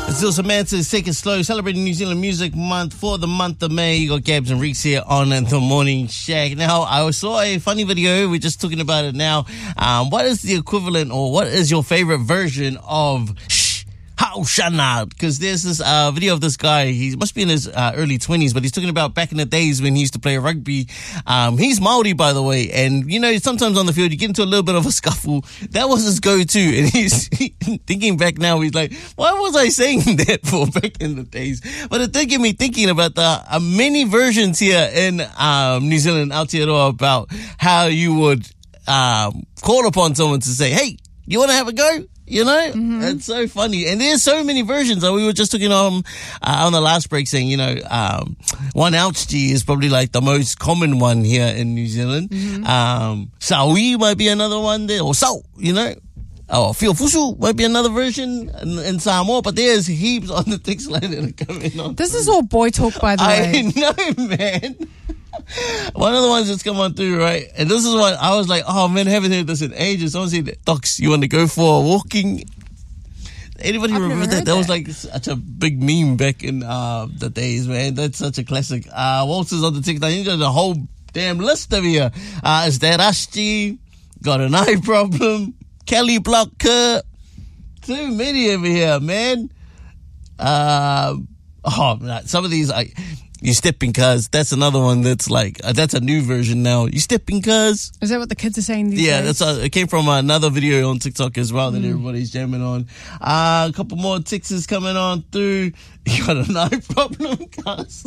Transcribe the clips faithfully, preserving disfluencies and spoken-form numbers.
Still Samantha's Take It Slow, celebrating New Zealand Music Month for the month of May. You got Gabs and Reeks here on The Morning Shack. Now, I saw a funny video. We're just talking about it now. Um, what is the equivalent, or what is your favorite version of Shh, How Shana? Because there's this uh, video of this guy. He must be in his uh, early twenties, but he's talking about back in the days when he used to play rugby. Um, he's Māori, by the way. And, you know, sometimes on the field, you get into a little bit of a scuffle. That was his go-to. And he's thinking back now, he's like, why was I saying that for back in the days? But it did get me thinking about the uh, many versions here in um, New Zealand, Aotearoa, about how you would um, call upon someone to say, hey, you want to have a go? You know, mm-hmm. It's so funny. And there's so many versions. We were just talking on, uh, on the last break saying, you know, um, one ouch G is probably like the most common one here in New Zealand. Mm-hmm. Um, Saui might be another one there, or Sau, you know. Oh, Fio Fusu might be another version in, in Samoa, but there's heaps on the text line that are coming on. This is all boy talk, by the way. I know, man. One of the ones that's come on through, right? And this is what I was like, oh man, I haven't heard this in ages. Someone said, Docs, you want to go for a walking? Anybody I've remember that? that? That was like such a big meme back in uh, the days, man. That's such a classic. Uh, Walters on the TikTok. You got the whole damn list over here. Uh, is that Ashti? Got an eye problem. Kelly Blocker. Too many over here, man. Uh, oh, some of these, I... You stepping cuz. That's another one that's like, uh, that's a new version now. You stepping cuz. Is that what the kids are saying these yeah, days? that's uh, it came from another video on TikTok as well that mm. everybody's jamming on. Uh, a couple more Texas coming on through. You got an eye problem, cuz.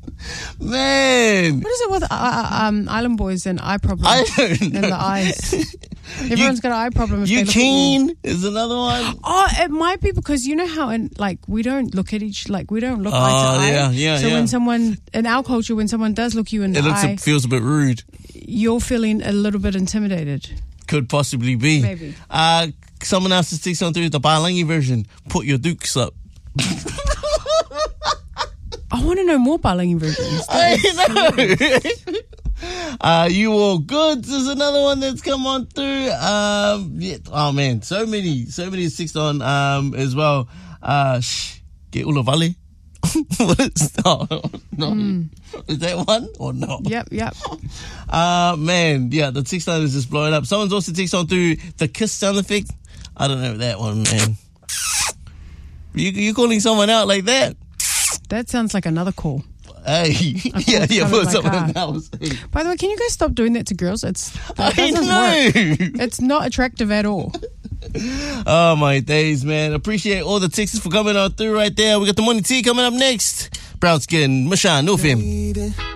Man. What is it with uh, um, Island Boys and eye problems? I don't know. And the eyes. Everyone's got an eye problem. If Eugene is another one. Oh, it might be because you know how in like we don't look at each like we don't look oh, eye to eye. Yeah, yeah, so yeah. when someone in our culture, when someone does look you in the it looks eye, it feels a bit rude. You're feeling a little bit intimidated. Could possibly be. Maybe. Uh, someone else to take on through the Bailangi version. Put your dukes up. I want to know more Bailangi versions. I know. Uh, you all goods is another one that's come on through. Um, yeah. Oh man, so many, so many six on um as well. Uh, shh, get ulavale. What is oh, no? Mm. Is that one or no? Yep, yep. Uh, man, yeah, the six nine is just blowing up. Someone's also text on through the kiss sound effect. I don't know that one, man. You you calling someone out like that? That sounds like another call. Hey, yeah, yeah, for someone else. By the way, can you guys stop doing that to girls? It's that I doesn't know. work. It's not attractive at all. Oh my days, man! Appreciate all the texts for coming on through right there. We got the morning tea coming up next. Brown skin, Mashan, no film.